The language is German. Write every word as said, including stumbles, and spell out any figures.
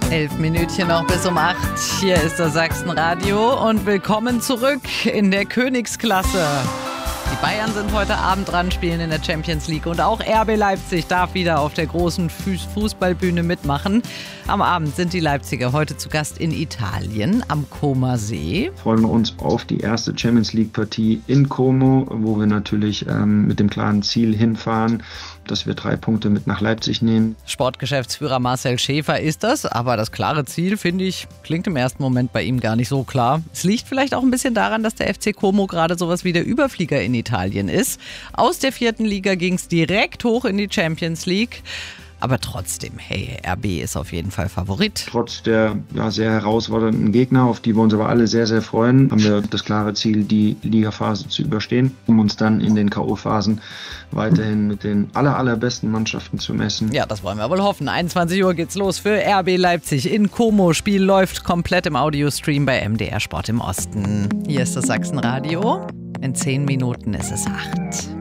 Elf Minütchen noch bis um acht. Hier ist das Sachsenradio und willkommen zurück in der Königsklasse. Die Bayern sind heute Abend dran, spielen in der Champions League und auch R B Leipzig darf wieder auf der großen Fußballbühne mitmachen. Am Abend sind die Leipziger heute zu Gast in Italien am Como-See. Freuen wir uns auf die erste Champions League Partie in Como, wo wir natürlich ähm, mit dem klaren Ziel hinfahren, dass wir drei Punkte mit nach Leipzig nehmen. Sportgeschäftsführer Marcel Schäfer ist das, aber das klare Ziel, finde ich, klingt im ersten Moment bei ihm gar nicht so klar. Es liegt vielleicht auch ein bisschen daran, dass der F C Como gerade sowas wie der Überflieger in Italien ist. Aus der vierten Liga ging es direkt hoch in die Champions League. Aber trotzdem, hey, R B ist auf jeden Fall Favorit. Trotz der ja, sehr herausfordernden Gegner, auf die wir uns aber alle sehr, sehr freuen, haben wir das klare Ziel, die Ligaphase zu überstehen, um uns dann in den K O-Phasen weiterhin mit den aller, allerbesten Mannschaften zu messen. Ja, das wollen wir wohl hoffen. einundzwanzig Uhr geht's los für R B Leipzig in Como. Spiel läuft komplett im Audiostream bei M D R Sport im Osten. Hier ist das Sachsenradio. In zehn Minuten ist es acht.